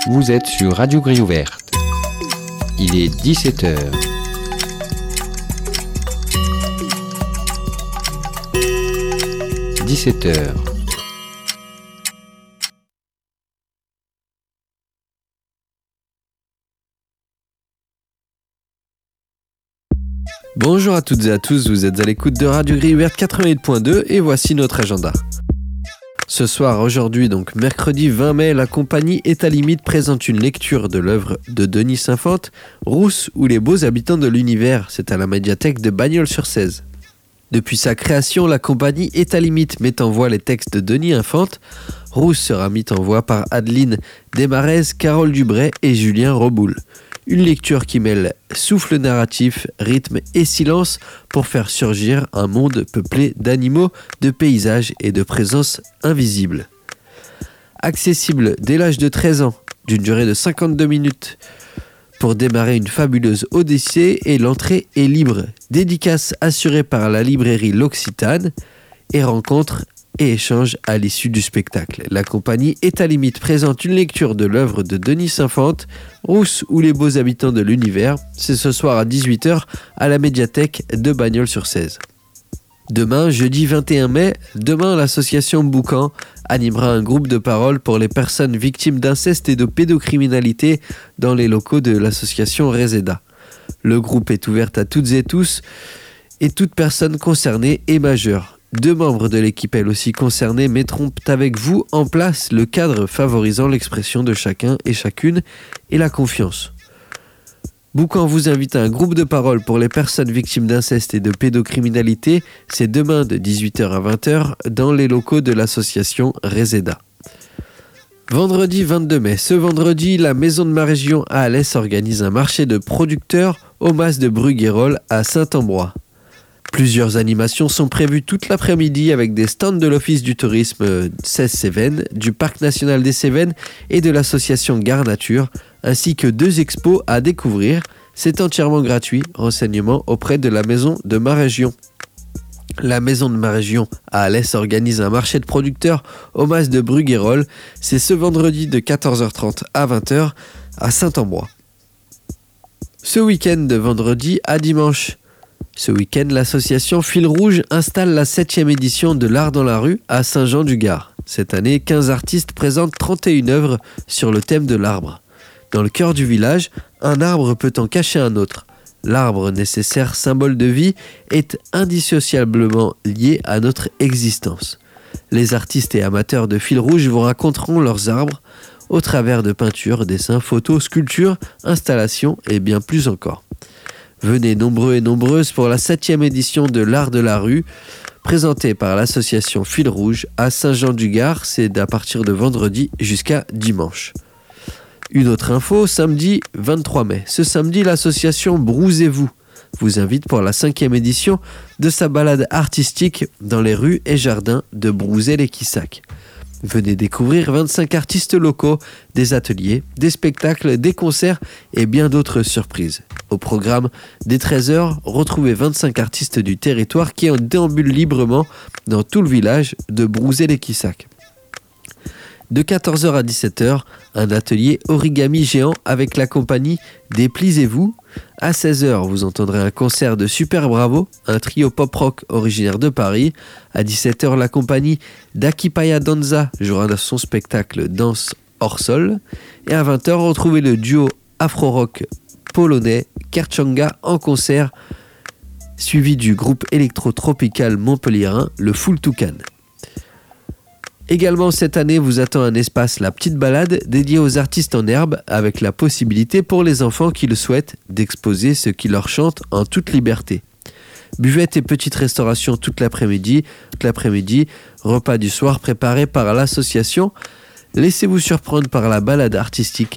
Vous êtes sur Radio Grille Ouverte. Il est 17h. « 17h. Bonjour à toutes et à tous, vous êtes à l'écoute de Radio Grille Ouverte 88.2 et voici notre agenda. Ce soir, aujourd'hui, donc mercredi 20 mai, la compagnie État Limite présente une lecture de l'œuvre de Denis Saint-Fante, Rousse ou les beaux habitants de l'univers. C'est à la médiathèque de Bagnols-sur-Cèze. Depuis sa création, la compagnie État Limite met en voix les textes de Denis Infante. Rousse sera mis en voix par Adeline Desmarez, Carole Dubray et Julien Reboul. Une lecture qui mêle souffle narratif, rythme et silence pour faire surgir un monde peuplé d'animaux, de paysages et de présences invisibles. Accessible dès l'âge de 13 ans, d'une durée de 52 minutes, pour démarrer une fabuleuse odyssée et l'entrée est libre. Dédicace assurée par la librairie L'Occitane et rencontre et échange à l'issue du spectacle. La compagnie État Limite présente une lecture de l'œuvre de Denis Saint-Fante, Rousse ou les beaux habitants de l'univers. C'est ce soir à 18h à la médiathèque de Bagnols-sur-Cèze. Demain, jeudi 21 mai, l'association Boucan animera un groupe de parole pour les personnes victimes d'inceste et de pédocriminalité dans les locaux de l'association Reseda. Le groupe est ouvert à toutes et tous et toute personne concernée est majeure. 2 membres de l'équipe, elles aussi concernées, mettront avec vous en place le cadre favorisant l'expression de chacun et chacune et la confiance. Boucan vous invite à un groupe de parole pour les personnes victimes d'inceste et de pédocriminalité. C'est demain de 18h à 20h dans les locaux de l'association Reseda. Vendredi 22 mai. Ce vendredi, la Maison de ma région à Alès organise un marché de producteurs au Mas de Bruguérolles à Saint-Ambrois. Plusieurs animations sont prévues toute l'après-midi avec des stands de l'Office du tourisme 16 Cévennes, du Parc national des Cévennes et de l'association Gare Nature, ainsi que 2 expos à découvrir. C'est entièrement gratuit. Renseignements auprès de la Maison de ma région. La Maison de ma région à Alès organise un marché de producteurs au Mas de Bruguérolles. C'est ce vendredi de 14h30 à 20h à Saint-Ambrois. Ce week-end de vendredi à dimanche. Ce week-end, l'association Fil Rouge installe la 7e édition de l'Art dans la rue à Saint-Jean-du-Gard. Cette année, 15 artistes présentent 31 œuvres sur le thème de l'arbre. Dans le cœur du village, un arbre peut en cacher un autre. L'arbre, nécessaire symbole de vie, est indissociablement lié à notre existence. Les artistes et amateurs de Fil Rouge vous raconteront leurs arbres au travers de peintures, dessins, photos, sculptures, installations et bien plus encore. Venez nombreux et nombreuses pour la 7e édition de l'Art de la rue, présentée par l'association Fil Rouge à Saint-Jean-du-Gard. C'est à partir de vendredi jusqu'à dimanche. Une autre info, samedi 23 mai. Ce samedi, l'association Brousez-vous vous invite pour la 5e édition de sa balade artistique dans les rues et jardins de Brouzé-les-Quissac. Venez découvrir 25 artistes locaux, des ateliers, des spectacles, des concerts et bien d'autres surprises. Au programme, dès 13h, retrouvez 25 artistes du territoire qui en déambulent librement dans tout le village de Brouzé-les-Quissac. De 14h à 17h, un atelier origami géant avec la compagnie Dépliez-vous. À 16h, vous entendrez un concert de Super Bravo, un trio pop-rock originaire de Paris. À 17h, la compagnie d'Akipaya Danza jouera son spectacle Danse hors sol. Et à 20h, retrouvez le duo afro-rock polonais Kerchanga en concert, suivi du groupe électro-tropical montpelliérain, le Full Toucan. Également cette année vous attend un espace La Petite Balade dédié aux artistes en herbe avec la possibilité pour les enfants qui le souhaitent d'exposer ce qui leur chante en toute liberté. Buvette et petite restauration toute l'après-midi, repas du soir préparé par l'association. Laissez-vous surprendre par la balade artistique